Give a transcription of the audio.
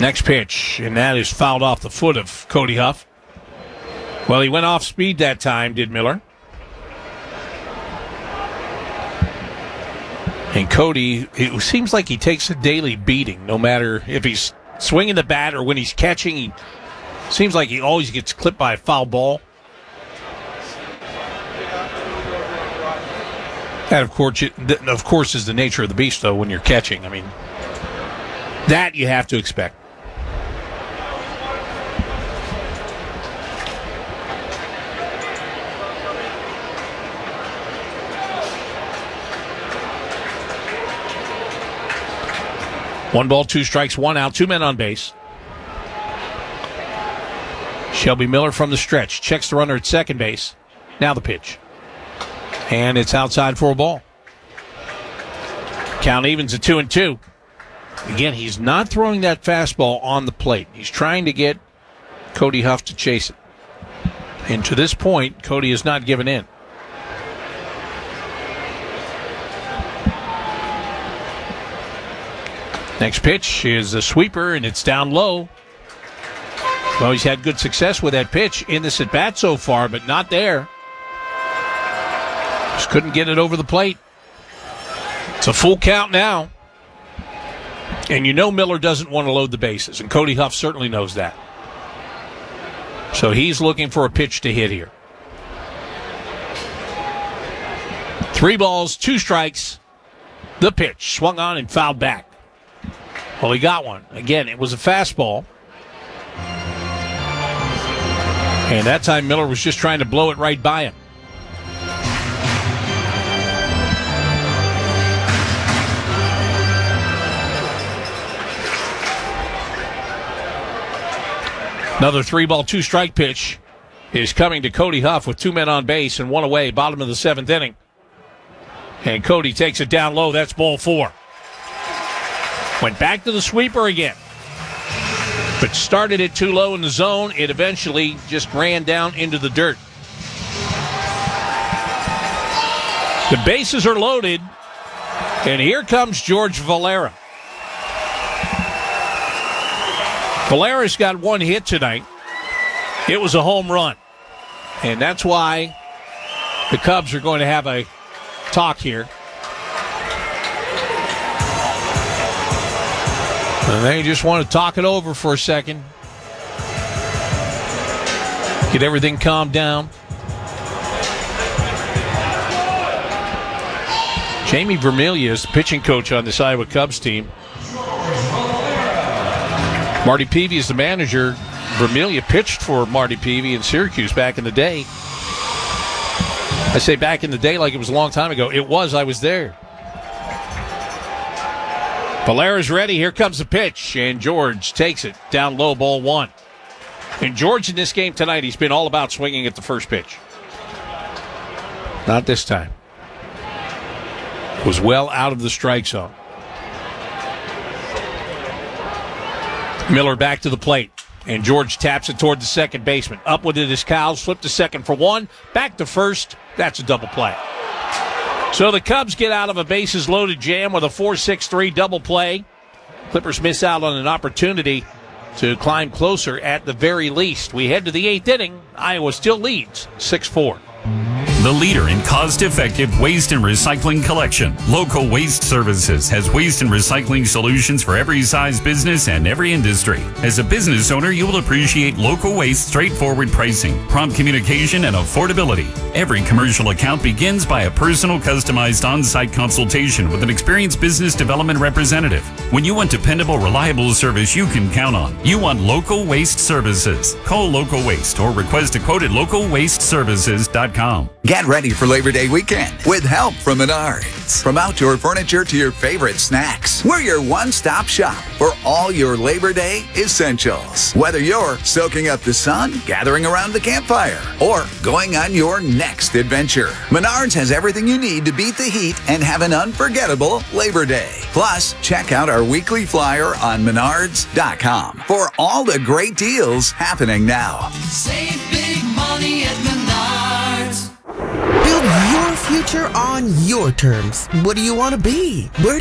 Next pitch, and that is fouled off the foot of Cody Huff. Well, he went off speed that time, did Miller. And Cody, it seems like he takes a daily beating, no matter if he's swinging the bat or when he's catching. He seems like he always gets clipped by a foul ball. That, of course, is the nature of the beast, though, when you're catching. I mean, that you have to expect. One ball, two strikes, one out, two men on base. Shelby Miller from the stretch. Checks the runner at second base. Now the pitch. And it's outside for a ball. Count evens at 2-2. Again, he's not throwing that fastball on the plate. He's trying to get Cody Huff to chase it. And to this point, Cody has not given in. Next pitch is a sweeper, and it's down low. Well, he's had good success with that pitch in this at-bat so far, but not there. Just couldn't get it over the plate. It's a full count now. And you know Miller doesn't want to load the bases, and Cody Huff certainly knows that. So he's looking for a pitch to hit here. 3 balls, 2 strikes. The pitch swung on and fouled back. Well, he got one. Again, it was a fastball. And that time Miller was just trying to blow it right by him. Another 3-ball, 2-strike pitch is coming to Cody Huff with 2 men on base and 1 away, bottom of the 7th inning. And Cody takes it down low. That's ball 4. Went back to the sweeper again. But started it too low in the zone. It eventually just ran down into the dirt. The bases are loaded. And here comes George Valera. Valera's got 1 hit tonight. It was a home run. And that's why the Cubs are going to have a talk here. And they just want to talk it over for a second. Get everything calmed down. Jamie Vermillion is the pitching coach on this Iowa Cubs team. Marty Peavy is the manager. Vermillion pitched for Marty Peavy in Syracuse back in the day. I say back in the day like it was a long time ago. It was. I was there. Valera's ready. Here comes the pitch, and George takes it down low, ball 1. And George in this game tonight, he's been all about swinging at the first pitch. Not this time. Was well out of the strike zone. Miller back to the plate, and George taps it toward the second baseman. Up with it is Cowles, flip to second for 1, back to first. That's a double play. So the Cubs get out of a bases-loaded jam with a 4-6-3 double play. Clippers miss out on an opportunity to climb closer at the very least. We head to the 8th inning. Iowa still leads 6-4. The leader in cost-effective waste and recycling collection. Local Waste Services has waste and recycling solutions for every size business and every industry. As a business owner, you will appreciate Local Waste straightforward pricing, prompt communication, and affordability. Every commercial account begins by a personal, customized on-site consultation with an experienced business development representative. When you want dependable, reliable service you can count on, you want Local Waste Services. Call Local Waste or request a quote at localwasteservices.com. Get ready for Labor Day weekend with help from Menards. From outdoor furniture to your favorite snacks, we're your one-stop shop for all your Labor Day essentials. Whether you're soaking up the sun, gathering around the campfire, or going on your next adventure, Menards has everything you need to beat the heat and have an unforgettable Labor Day. Plus, check out our weekly flyer on Menards.com for all the great deals happening now. Save big money at Menards. Build your future on your terms. What do you want to be? Where